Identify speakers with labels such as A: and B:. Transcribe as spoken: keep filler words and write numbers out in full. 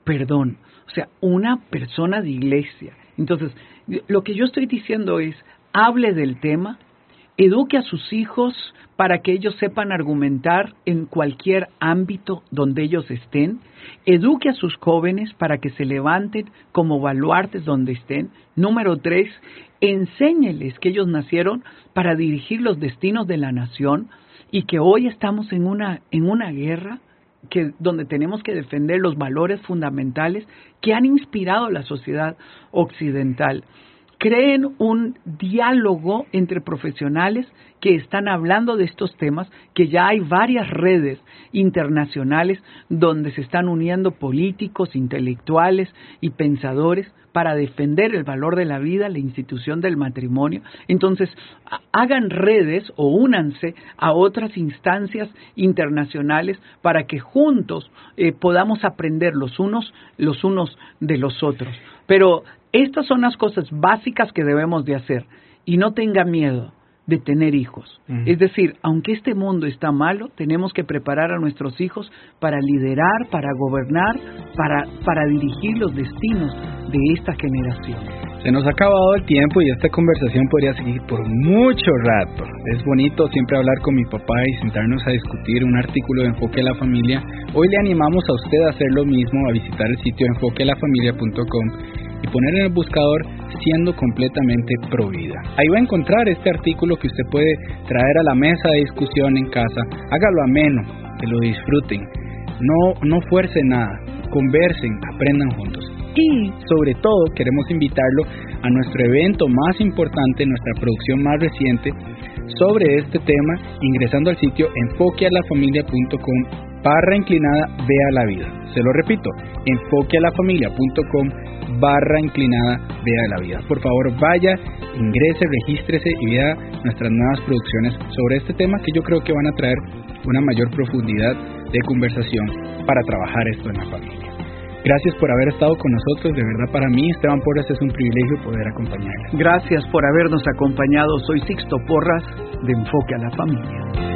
A: perdón, o sea, una persona de iglesia. Entonces, lo que yo estoy diciendo es, hable del tema, eduque a sus hijos para que ellos sepan argumentar en cualquier ámbito donde ellos estén, eduque a sus jóvenes para que se levanten como baluartes donde estén. Número tres, enséñeles que ellos nacieron para dirigir los destinos de la nación y que hoy estamos en una, en una guerra que, donde tenemos que defender los valores fundamentales que han inspirado a la sociedad occidental. Creen un diálogo entre profesionales que están hablando de estos temas, que ya hay varias redes internacionales donde se están uniendo políticos, intelectuales y pensadores para defender el valor de la vida, la institución del matrimonio. Entonces, hagan redes o únanse a otras instancias internacionales para que juntos eh, podamos aprender los unos, los unos de los otros. Pero estas son las cosas básicas que debemos de hacer. Y no tenga miedo de tener hijos. Uh-huh. Es decir, aunque este mundo está malo, tenemos que preparar a nuestros hijos para liderar, para gobernar, para, para dirigir los destinos de esta generación.
B: Se nos ha acabado el tiempo y esta conversación podría seguir por mucho rato. Es bonito siempre hablar con mi papá y sentarnos a discutir un artículo de Enfoque a la Familia. Hoy le animamos a usted a hacer lo mismo, a visitar el sitio enfoque a la familia punto com y poner en el buscador Siendo completamente pro vida. Ahí va a encontrar este artículo que usted puede traer a la mesa de discusión en casa. Hágalo ameno, que lo disfruten. No, no fuercen nada, conversen, aprendan juntos. Y sobre todo queremos invitarlo a nuestro evento más importante, nuestra producción más reciente sobre este tema, ingresando al sitio enfoque a la familia punto com barra inclinada vea la vida. Se lo repito, enfoque a la familia punto com barra inclinada vea la vida. Por favor, vaya, ingrese, regístrese y vea nuestras nuevas producciones sobre este tema que yo creo que van a traer una mayor profundidad de conversación para trabajar esto en la familia. Gracias por haber estado con nosotros, de verdad para mí, Esteban Porras, es un privilegio poder acompañarles.
A: Gracias por habernos acompañado, soy Sixto Porras de Enfoque a la Familia.